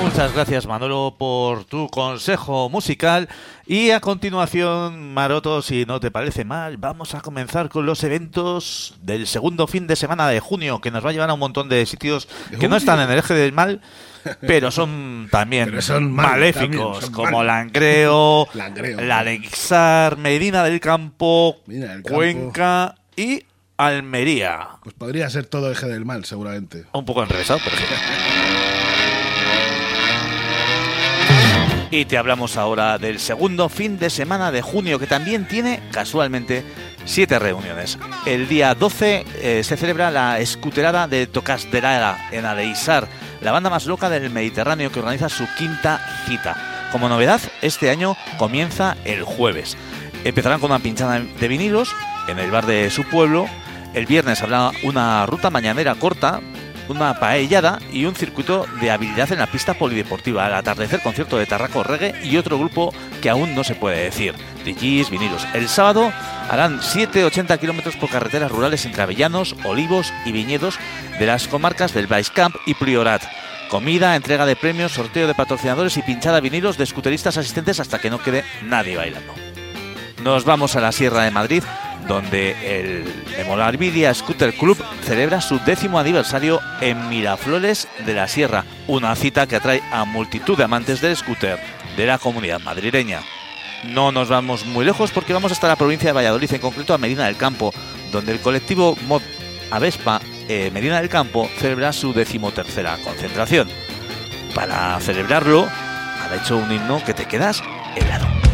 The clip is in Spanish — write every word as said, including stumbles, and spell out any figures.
Muchas gracias, Manolo, por tu consejo musical. Y a continuación, Maroto, si no te parece mal, vamos a comenzar con los eventos del segundo fin de semana de junio, que nos va a llevar a un montón de sitios que no están en el eje del mal, pero son también pero son mal, maléficos, también son como mal. Langreo, Langreo, la Aleixar, Medina del Campo, Medina del Campo. Cuenca y Almería. Pues podría ser todo eje del mal, seguramente. Un poco enrevesado, pero sí. Y te hablamos ahora del segundo fin de semana de junio, que también tiene, casualmente, siete reuniones. El día doce eh, se celebra la escuterada de Tocasderara en Aleixar, la banda más loca del Mediterráneo que organiza su quinta cita. Como novedad, este año comienza el jueves. Empezarán con una pinchada de vinilos en el bar de su pueblo. El viernes habrá una ruta mañanera corta, una paellada y un circuito de habilidad en la pista polideportiva. Al atardecer, concierto de Tarraco Reggae y otro grupo que aún no se puede decir, D Js, vinilos. El sábado harán siete a ochenta kilómetros por carreteras rurales entre avellanos, olivos y viñedos de las comarcas del Baix Camp y Priorat. Comida, entrega de premios, sorteo de patrocinadores y pinchada de vinilos de escuteristas asistentes hasta que no quede nadie bailando. Nos vamos a la Sierra de Madrid, donde el Memorabilia Scooter Club celebra su décimo aniversario en Miraflores de la Sierra, una cita que atrae a multitud de amantes del scooter de la comunidad madrileña. No nos vamos muy lejos porque vamos hasta la provincia de Valladolid, en concreto a Medina del Campo, donde el colectivo Mod Avespa eh, Medina del Campo celebra su decimotercera concentración. Para celebrarlo, han hecho un himno que te quedas helado.